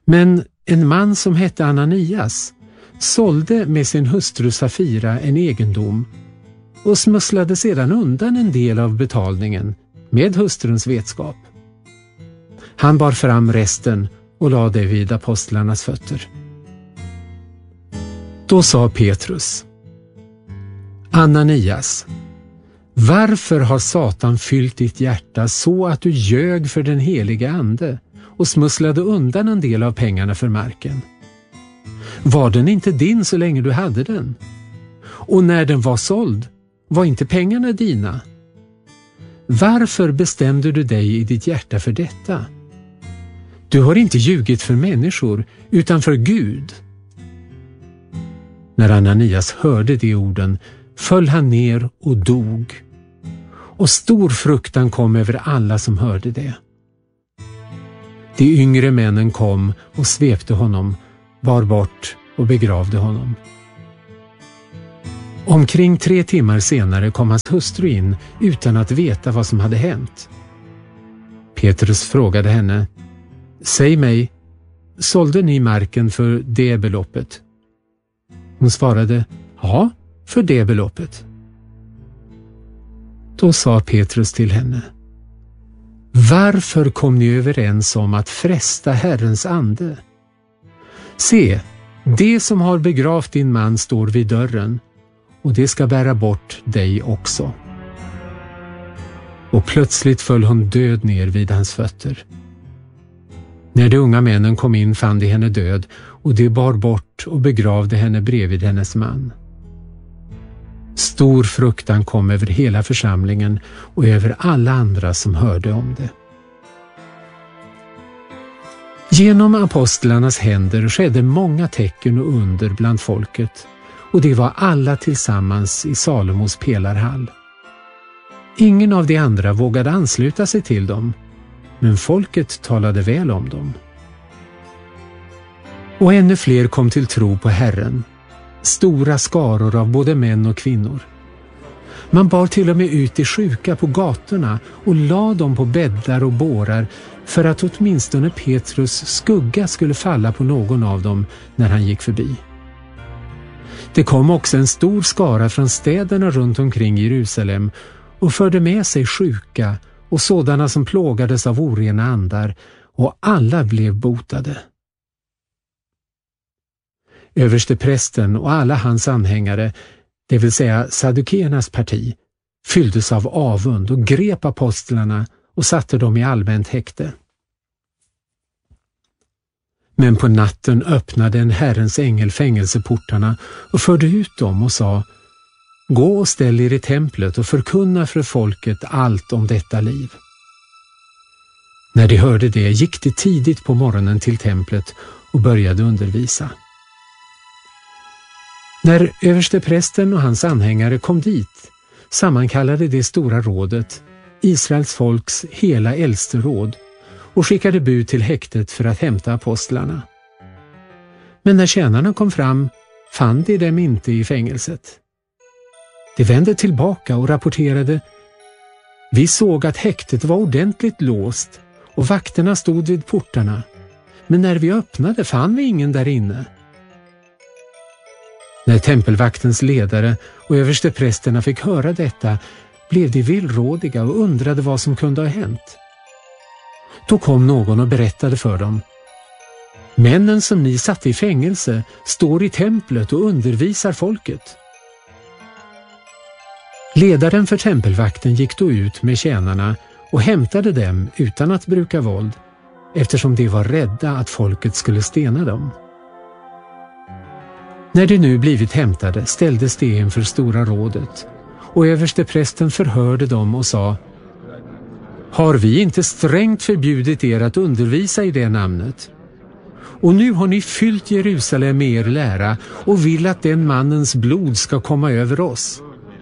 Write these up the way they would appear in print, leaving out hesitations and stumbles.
Men en man som hette Ananias sålde med sin hustru Safira en egendom och smusslade sedan undan en del av betalningen med hustruns vetskap. Han bar fram resten och lade det vid apostlarnas fötter. Då sa Petrus: Ananias, varför har Satan fyllt ditt hjärta så att du ljög för den heliga ande och smusslade undan en del av pengarna för marken? Var den inte din så länge du hade den? Och när den var såld, var inte pengarna dina? Varför bestämde du dig i ditt hjärta för detta? Du har inte ljugit för människor, utan för Gud. När Ananias hörde de orden föll han ner och dog, och stor fruktan kom över alla som hörde det. De yngre männen kom och svepte honom, bar bort och begravde honom. Omkring 3 timmar senare kom hans hustru in utan att veta vad som hade hänt. Petrus frågade henne: Säg mig, sålde ni marken för det beloppet? Hon svarade: Ja, för det beloppet. Då sa Petrus till henne: Varför kom ni överens om att fresta Herrens ande? Se, det som har begravt din man står vid dörren, och det ska bära bort dig också. Och plötsligt föll hon död ner vid hans fötter. När de unga männen kom in fann de henne död, och de bar bort och begravde henne bredvid hennes man. Stor fruktan kom över hela församlingen och över alla andra som hörde om det. Genom apostlarnas händer skedde många tecken och under bland folket, och det var alla tillsammans i Salomos pelarhall. Ingen av de andra vågade ansluta sig till dem, men folket talade väl om dem. Och ännu fler kom till tro på Herren, stora skaror av både män och kvinnor. Man bar till och med ut de sjuka på gatorna och la dem på bäddar och bårar för att åtminstone Petrus skugga skulle falla på någon av dem när han gick förbi. Det kom också en stor skara från städerna runt omkring Jerusalem och förde med sig sjuka och sådana som plågades av orena andar, och alla blev botade. Översteprästen och alla hans anhängare, det vill säga Saddukeernas parti, fylldes av avund och grep apostlarna och satte dem i allmänt häkte. Men på natten öppnade en Herrens ängel fängelseportarna och förde ut dem och sa: Gå och ställ er i templet och förkunna för folket allt om detta liv. När de hörde det gick de tidigt på morgonen till templet och började undervisa. När översteprästen och hans anhängare kom dit sammankallade det stora rådet, Israels folks hela äldste råd, och skickade bud till häktet för att hämta apostlarna. Men när tjänarna kom fram fann de dem inte i fängelset. De vände tillbaka och rapporterade: Vi såg att häktet var ordentligt låst och vakterna stod vid portarna, men när vi öppnade fann vi ingen där inne. När tempelvaktens ledare och översteprästerna fick höra detta blev de villrådiga och undrade vad som kunde ha hänt. Då kom någon och berättade för dem: Männen som ni satte i fängelse står i templet och undervisar folket. Ledaren för tempelvakten gick då ut med tjänarna och hämtade dem utan att bruka våld, eftersom de var rädda att folket skulle stena dem. När de nu blivit hämtade ställdes de inför stora rådet, och översteprästen förhörde dem och sa: Har vi inte strängt förbjudit er att undervisa i det namnet? Och nu har ni fyllt Jerusalem med er lära och vill att den mannens blod ska komma över oss.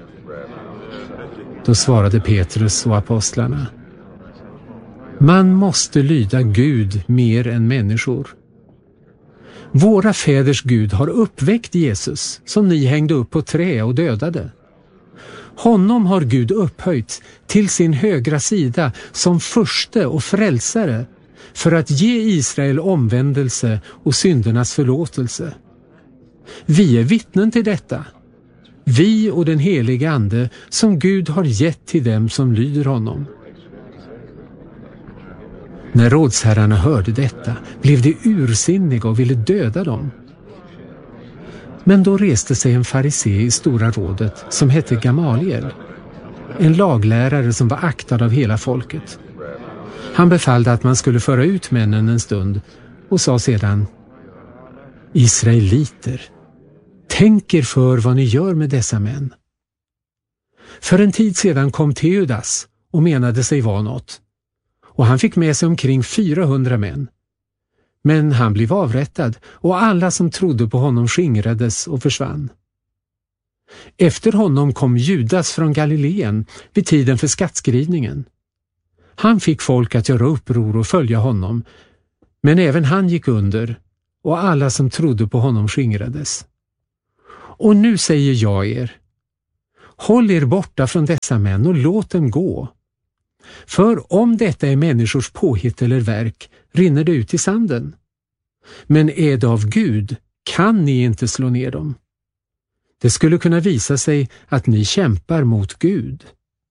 Då svarade Petrus och apostlarna: Man måste lyda Gud mer än människor. Våra fäders Gud har uppväckt Jesus, som ni hängde upp på trä och dödade. Honom har Gud upphöjt till sin högra sida som förste och frälsare, för att ge Israel omvändelse och syndernas förlåtelse. Vi är vittnen till detta. Vi och den helige Ande som Gud har gett till dem som lyder honom. När rådsherrarna hörde detta blev de ursinniga och ville döda dem. Men då reste sig en farisé i Stora rådet som hette Gamaliel, en laglärare som var aktad av hela folket. Han befallde att man skulle föra ut männen en stund och sa sedan: Israeliter, tänk er för vad ni gör med dessa män. För en tid sedan kom Teudas och menade sig vara något, och han fick med sig omkring 400 män. Men han blev avrättad och alla som trodde på honom skingrades och försvann. Efter honom kom Judas från Galileen vid tiden för skattskrivningen. Han fick folk att göra uppror och följa honom, men även han gick under och alla som trodde på honom skingrades. Och nu säger jag er, håll er borta från dessa män och låt dem gå. För om detta är människors påhitt eller verk rinner det ut i sanden. Men är det av Gud kan ni inte slå ner dem. Det skulle kunna visa sig att ni kämpar mot Gud.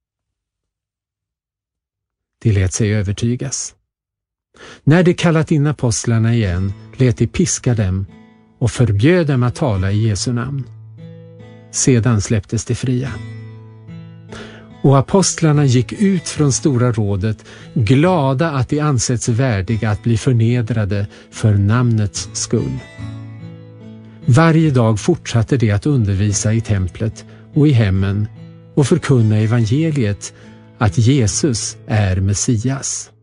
De lät sig övertygas. När de kallat in apostlarna igen lät de piska dem och förbjöd dem att tala i Jesu namn. Sedan släpptes de fria. Och apostlarna gick ut från Stora rådet, glada att de ansetts värdiga att bli förnedrade för namnets skull. Varje dag fortsatte de att undervisa i templet och i hemmen och förkunna evangeliet att Jesus är Messias.